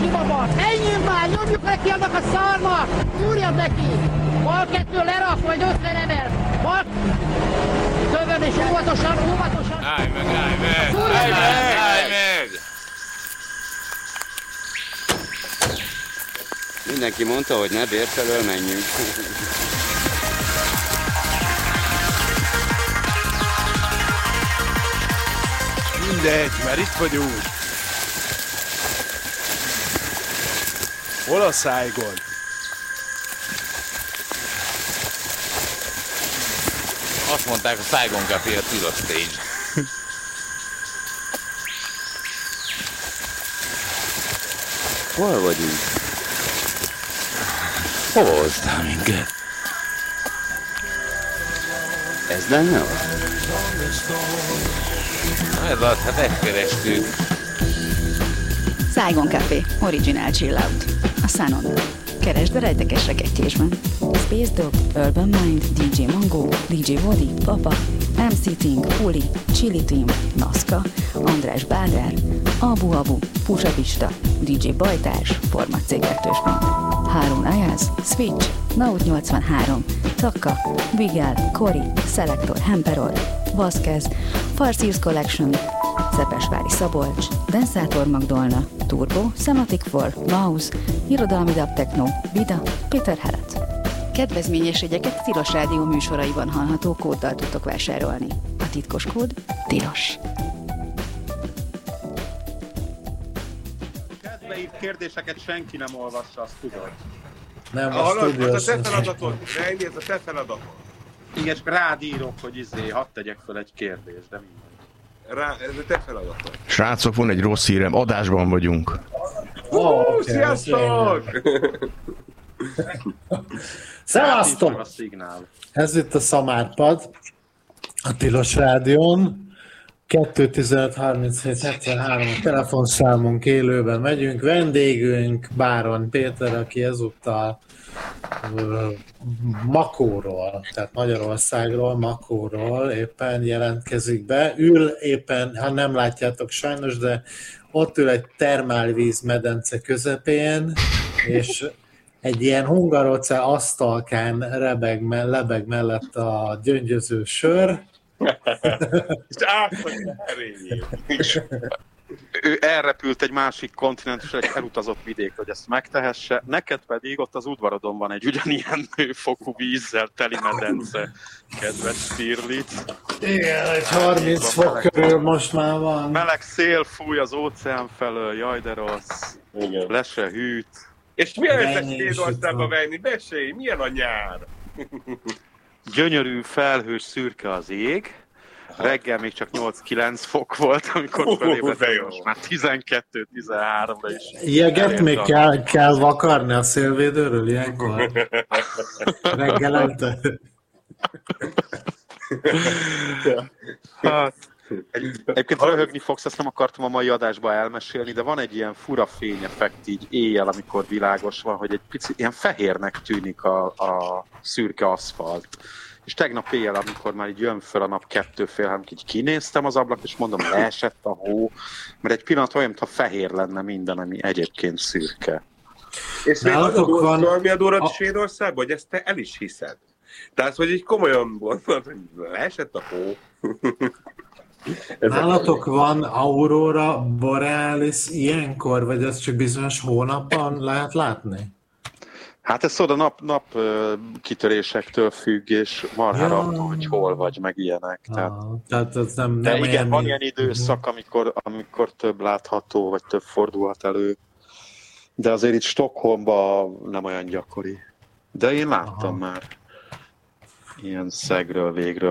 sima bal. Menjünk már, nyomjuk neki annak a szarnak! Gyúrjad neki! Bal 2 lerak, majd 50 emel. Bal... Tövön és óvatosan, óvatosan! Állj meg! Mindenki mondta, hogy ne bér felől menjünk. Mindegy, mert itt vagyunk. Hol a Saigon? Azt mondták, a Saigon Café a tilos stage. Hol vagyunk? Hova hoztál minket? Ez lenne az? Ez az, hát megkerestük. Saigon Café, Original Chill Out. A Sunon. Keresd a rejtekes rekettyésben. Space Dog, Urban Mind, DJ Mango, DJ Vodi, Papa, MC Ting, Puli, Chili Team, Nazca, András Bádár, Abu Abu, Pusapista, DJ Bajtás, Format C2-sben. Harun Ayaz, Switch, Naut 83, Takka, Bigel, Kori, Selector Hemperor, Vazquez, Farsius Collection, Szepesvári Szabolcs, Densátor Magdolna, Turbo, Semantic for, Mouse, Irodalmi Dub Techno, Vida, Péter Herec. Kedvezményes jegyeket a Tilos Rádió műsoraiban hallható kóddal tudtok vásárolni. A titkos kód TILOS. Kedve írt kérdéseket senki nem olvassa, azt tudod. Nem, az a te feladatod, Reini, ez a te feladatod. Igen, csak rád írok, hogy hadd tegyek fel egy kérdést, de mindegy. Ez a te feladatod. Srácok, van egy rossz hírem, adásban vagyunk. Sziasztok! Szevasztok! Ez itt a Szamárpad, a Tilos Rádión. 215-37-73 a telefonszámunk, élőben megyünk. Vendégünk Báron Péter, aki ezúttal Makóról, tehát Magyarországról, Makóról éppen jelentkezik be. Ül éppen, ha nem látjátok sajnos, de ott ül egy termálvízmedence közepén, és egy ilyen hungarocell asztalkán lebeg mellett a gyöngyöző sör. És átfogja erényét. Ő elrepült egy másik kontinentusra, egy elutazott vidékre, hogy ezt megtehesse. Neked pedig ott az udvarodon van egy ugyanilyen nőfokú vízzel teli medence, kedves Stirlitz. Igen, egy 30 fok körül most már van. Meleg szél fúj az óceán felől, jaj de rossz. Igen. Le se hűt. És milyen ezek Svédországba venni? Mesélj, milyen a nyár? Gyönyörű, felhős, szürke az ég. Reggel még csak 8-9 fok volt, amikor felébredtem, most már 12-13-ra is. Ilyeget még kell vakarni a szélvédőről ilyenkor? Reggelente? Hát, egyébként röhögni fogsz, ezt nem akartam a mai adásba elmesélni, de van egy ilyen fura fényeffekt így éjjel, amikor világos van, hogy egy picit ilyen fehérnek tűnik a szürke aszfalt. És tegnap éjjel, amikor már így jön föl a nap 2:30, így kinéztem az ablak, és mondom, leesett a hó, mert egy pillanat olyan, mintha fehér lenne minden, ami egyébként szürke. És még az a durva Svédországban, hogy ezt te el is hiszed. Tehát, hogy így komolyan mondod, hogy leesett a hó. Nálatok van aurora borealis ilyenkor, vagy ez csak bizonyos hónapban lehet látni? Hát ez oda nap kitörésektől függ, és marhára attól, hogy hol vagy, meg ilyenek. Tehát ez nem de igen, ilyen van ilyen időszak, amikor több látható, vagy több fordulhat elő. De azért itt Stockholmban nem olyan gyakori. De én láttam már ilyen szegről végről.